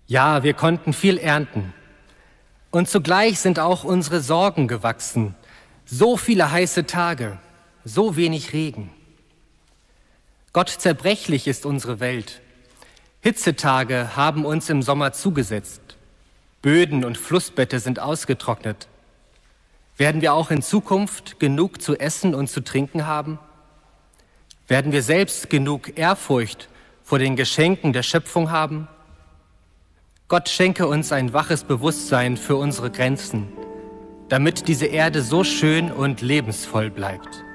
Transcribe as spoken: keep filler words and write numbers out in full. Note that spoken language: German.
Ja, wir konnten viel ernten. Und zugleich sind auch unsere Sorgen gewachsen. So viele heiße Tage, so wenig Regen. Gott, zerbrechlich ist unsere Welt. Hitzetage haben uns im Sommer zugesetzt. Böden und Flussbette sind ausgetrocknet. Werden wir auch in Zukunft genug zu essen und zu trinken haben? Werden wir selbst genug Ehrfurcht vor den Geschenken der Schöpfung haben? Gott schenke uns ein waches Bewusstsein für unsere Grenzen, damit diese Erde so schön und lebensvoll bleibt.